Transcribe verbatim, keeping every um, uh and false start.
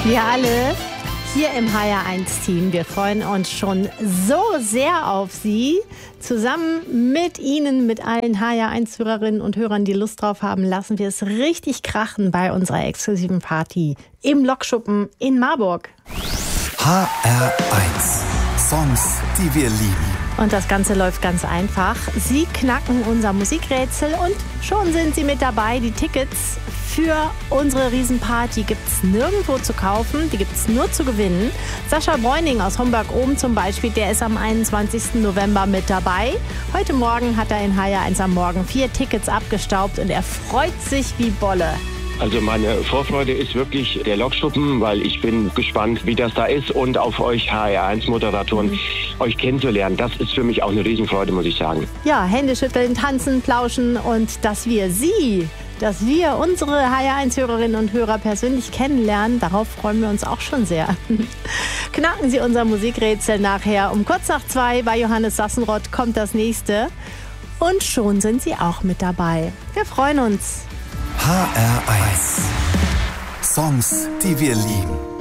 Wir alle hier im H R eins Team, wir freuen uns schon so sehr auf Sie. Zusammen mit Ihnen, mit allen H R eins Hörerinnen und Hörern, die Lust drauf haben, lassen wir es richtig krachen bei unserer exklusiven Party im Lokschuppen in Marburg. H R eins. Songs, die wir lieben. Und das Ganze läuft ganz einfach. Sie knacken unser Musikrätsel und schon sind Sie mit dabei. Die Tickets für unsere Riesenparty gibt es nirgendwo zu kaufen, die gibt es nur zu gewinnen. Sascha Bräuning aus Homburg-Oben zum Beispiel, der ist am einundzwanzigsten November mit dabei. Heute Morgen hat er in H R eins am Morgen vier Tickets abgestaubt und er freut sich wie Bolle. Also meine Vorfreude ist wirklich der Lokschuppen, weil ich bin gespannt, wie das da ist und auf euch H R eins Moderatoren, mhm. euch kennenzulernen. Das ist für mich auch eine Riesenfreude, muss ich sagen. Ja, Hände schütteln, tanzen, plauschen und dass wir Sie, dass wir unsere H R eins Hörerinnen und Hörer persönlich kennenlernen, darauf freuen wir uns auch schon sehr. Knacken Sie unser Musikrätsel nachher. Um kurz nach zwei bei Johannes Sassenroth kommt das nächste. Und schon sind Sie auch mit dabei. Wir freuen uns. H R eins. Songs, die wir lieben.